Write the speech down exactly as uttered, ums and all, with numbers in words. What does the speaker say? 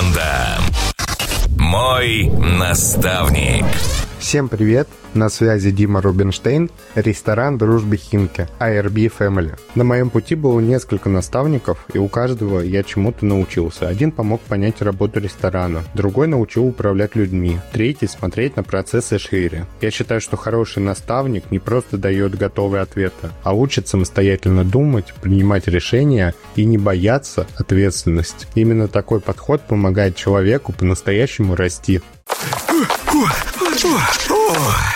Команда. Мой наставник. Всем привет! На связи Дима Рубинштейн, ресторан «Дружбы Химки», ай ар би Family. На моем пути было несколько наставников, и у каждого я чему-то научился. Один помог понять работу ресторана, другой научил управлять людьми, третий — смотреть на процессы шире. Я считаю, что хороший наставник не просто дает готовые ответы, а учит самостоятельно думать, принимать решения и не бояться ответственности. Именно такой подход помогает человеку по-настоящему расти.